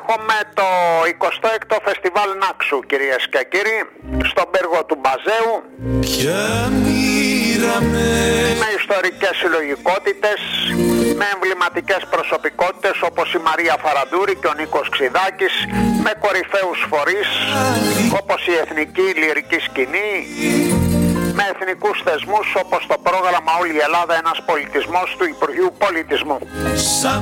έχουμε το 26ο Φεστιβάλ Νάξου, κυρίες και κύριοι, στον πύργο του Μπαζέου, με ιστορικές συλλογικότητες, με εμβληματικές προσωπικότητες όπως η Μαρία Φαραντούρη και ο Νίκος Ξιδάκης, με κορυφαίους φορείς όπως η Εθνική Λυρική Σκηνή, με εθνικούς θεσμούς όπως το πρόγραμμα Όλη η Ελλάδα ένας πολιτισμός του Υπουργείου Πολιτισμού.